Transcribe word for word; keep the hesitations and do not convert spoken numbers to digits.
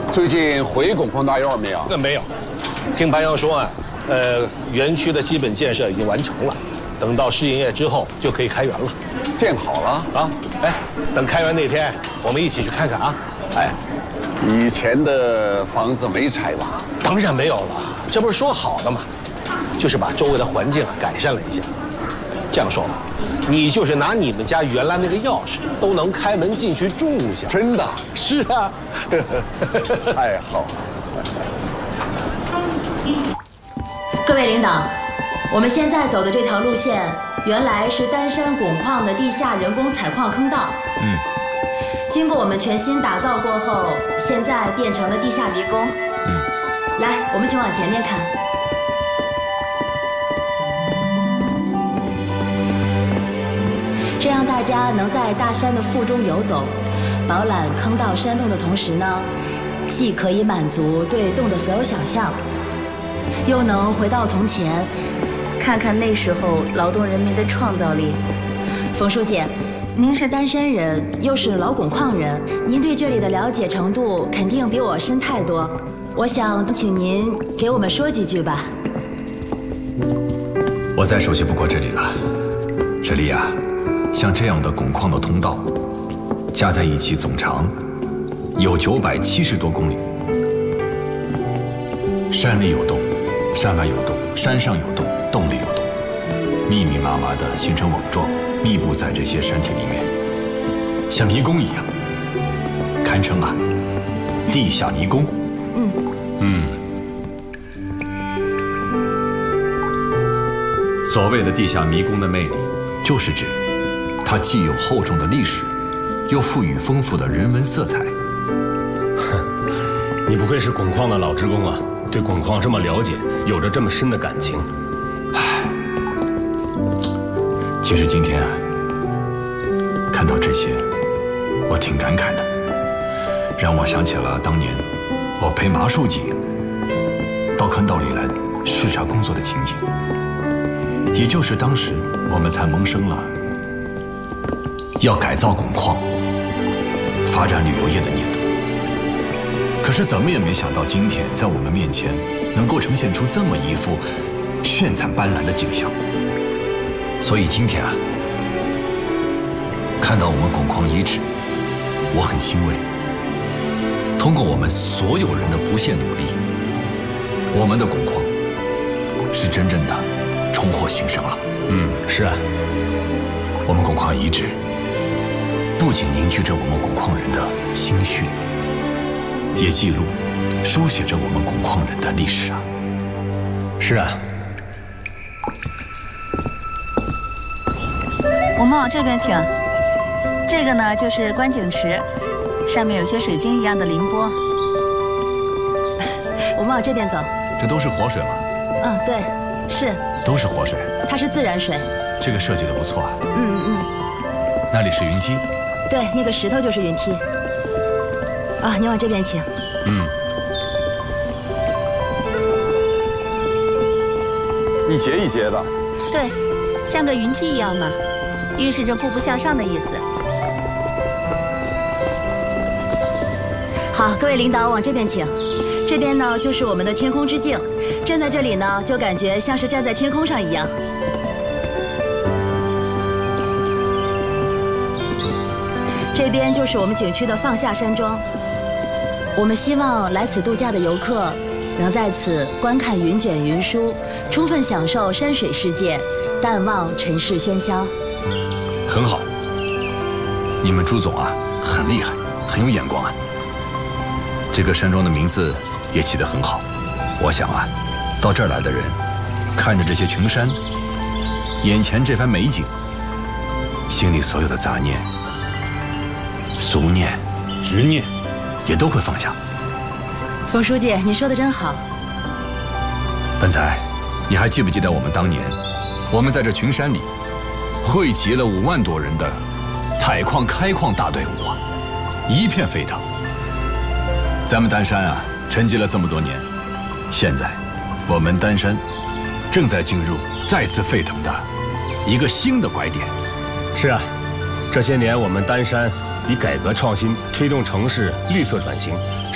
最近回拱矿大院没有？ 那没有，听白杨说啊，呃，园区的基本建设已经完成了，等到试营业之后就可以开园了。 建好了啊？哎，等开园那天，我们一起去看看啊。 哎，以前的房子没拆吧？ 当然没有了，这不是说好的吗？就是把周围的环境啊改善了一下。这样说吧，你就是拿你们家原来那个钥匙，都能开门进去住下。 真的？ 是啊。 太好了。 各位领导，我们现在走的这条路线，原来是丹山汞矿的地下人工采矿坑道。 嗯。 经过我们全新打造过后，现在变成了地下迷宫。 嗯。 来，我们请往前面看。这让大家能在大山的腹中游走，饱览坑道山洞的同时呢，既可以满足对洞的所有想象，又能回到从前，看看那时候劳动人民的创造力。冯书记，您是丹山人，又是老汞矿人，您对这里的了解程度肯定比我深太多。我想请您给我们说几句吧。 我再熟悉不过这里了，这里啊。像这样的汞矿的通道，加在一起总长有九百七十多公里。山里有洞，山外有洞，山上有洞，洞里有洞，密密麻麻的形成网状，密布在这些山体里面，像迷宫一样，堪称啊地下迷宫。 嗯嗯。所谓的地下迷宫的魅力，就是指它既有厚重的历史，又赋予丰富的人文色彩。 你不愧是汞矿的老职工啊，对汞矿这么了解，有着这么深的感情。 唉，其实今天啊，看到这些，我挺感慨的，让我想起了当年我陪马书记到坑道里来视察工作的情景。也就是当时我们才萌生了要改造汞矿、发展旅游业的念头。可是怎么也没想到，今天在我们面前能够呈现出这么一幅绚灿斑斓的景象。所以今天啊，看到我们汞矿遗址，我很欣慰。通过我们所有人的不懈努力，我们的汞矿是真正的重获新生了。 嗯，是啊， 我们汞矿遗址不仅凝聚着我们汞矿人的心血，也记录、书写着我们汞矿人的历史啊！ 是啊。 我们往这边请。这个呢，就是观景池，上面有些水晶一样的凌波。 我们往这边走。 这都是活水吗？ 嗯，对，是。 都是活水。 它是自然水。 这个设计的不错啊。 嗯嗯。 那里是云梯。 对，那个石头就是云梯。啊，你往这边请。 嗯。 一节一节的。 对，像个云梯一样嘛，预示着步步向上的意思。 好，各位领导往这边请。这边呢就是我们的天空之镜，站在这里呢就感觉像是站在天空上一样。这边就是我们景区的放下山庄。我们希望来此度假的游客能在此观看云卷云舒，充分享受山水世界，淡忘尘世喧嚣。 很好，你们朱总啊，很厉害，很有眼光啊。这个山庄的名字也起得很好。我想啊，到这儿来的人，看着这些群山，眼前这番美景，心里所有的杂念、俗念、执念，也都会放下。 冯书记，你说的真好。 本仔，你还记不记得我们当年，我们在这群山里汇集了五万多人的采矿开矿大队伍啊，一片沸腾。咱们丹山啊，沉寂了这么多年，现在我们丹山正在进入再次沸腾的一个新的拐点。 是啊，这些年我们丹山以改革创新推动城市绿色转型，